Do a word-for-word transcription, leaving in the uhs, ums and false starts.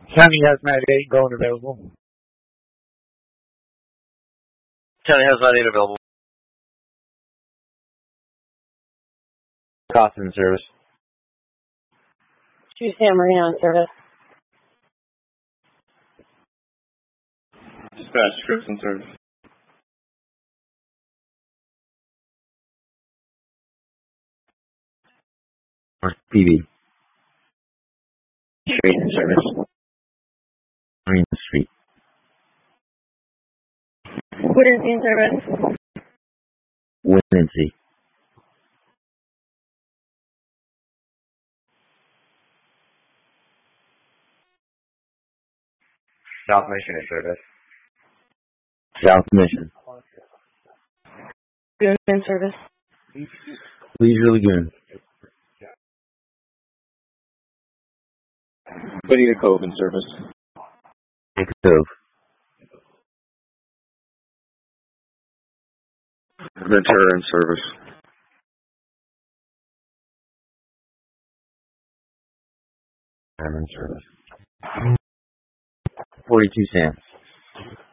County Hazmat eight going available. County Hazmat eight available. Coffin in service. Two San Marino in service. Dispatch scripts in service. P V. Street in service. Marine Street. Woodensee in service. Woodensee. South Mission in service. South Mission. Lagoon in service. Leisure Lagoon. Whittier Cove in service. Nick Cove. Ventura in service. I'm in service. forty-two Sam.